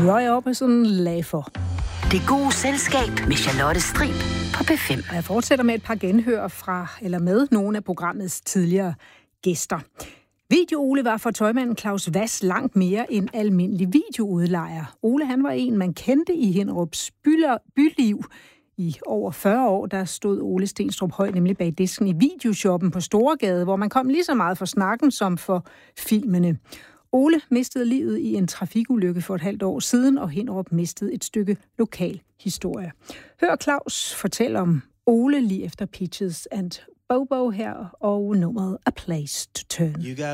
Roy Orbison lagde for. Det gode selskab med Charlotte Strib på P5. Jeg fortsætter med et par genhør fra, eller med nogle af programmets tidligere gæster. Video-Ole var for tøjmanden Claus Vass langt mere end almindelig videoudlejer. Ole, han var en, man kendte i Hinderups byliv. I over 40 år, der stod Ole Stenstrup Høj nemlig bag disken i videoshoppen på Storegade, hvor man kom lige så meget for snakken som for filmene. Ole mistede livet i en trafikulykke for et halvt år siden, og Hinderup mistede et stykke lokal historie. Hør Claus fortælle om Ole lige efter Peaches and Bobo her, og nummeret A Place to Turn. You got